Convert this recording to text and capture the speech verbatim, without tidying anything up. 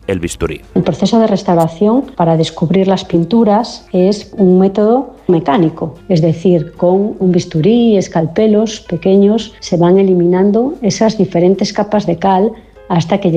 el bisturí. El proceso de restauración para descubrir las pinturas es un método mecánico, es decir, con un bisturí, escalpelos pequeños, se van eliminando esas diferentes capas de cal hasta que